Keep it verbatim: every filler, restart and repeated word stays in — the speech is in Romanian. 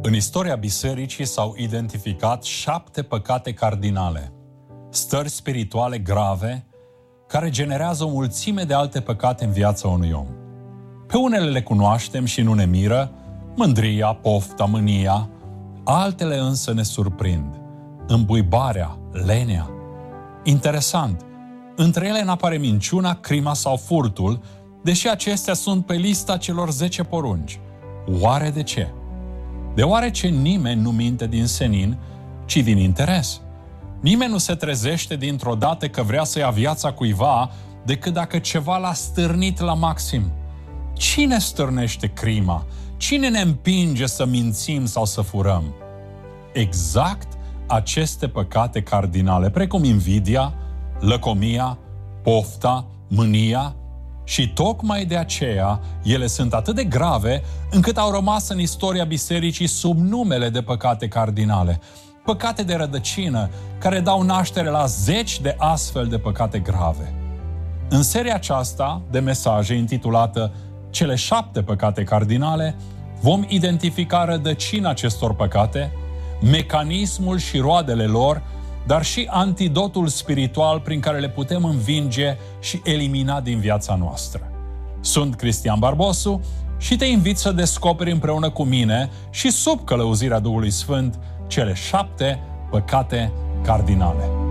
În istoria bisericii s-au identificat șapte păcate cardinale, stări spirituale grave care generează o mulțime de alte păcate în viața unui om. Pe unele le cunoaștem și nu ne miră, mândria, pofta, mânia, altele însă ne surprind, îmbuibarea, lenea. Interesant, între ele n-apare minciuna, crima sau furtul, deși acestea sunt pe lista celor zece porunci. Oare de ce? Deoarece nimeni nu minte din senin, ci din interes. Nimeni nu se trezește dintr-o dată că vrea să ia viața cuiva decât dacă ceva l-a stârnit la maxim. Cine stârnește crima? Cine ne împinge să mințim sau să furăm? Exact aceste păcate cardinale, precum invidia, lăcomia, pofta, mânia, și tocmai de aceea ele sunt atât de grave încât au rămas în istoria bisericii sub numele de păcate cardinale. Păcate de rădăcină care dau naștere la zeci de astfel de păcate grave. În seria aceasta de mesaje intitulată Cele șapte păcate cardinale, vom identifica rădăcina acestor păcate, mecanismul și roadele lor, dar și antidotul spiritual prin care le putem învinge și elimina din viața noastră. Sunt Cristian Barbosu și te invit să descoperi împreună cu mine și sub călăuzirea Duhului Sfânt cele șapte păcate cardinale.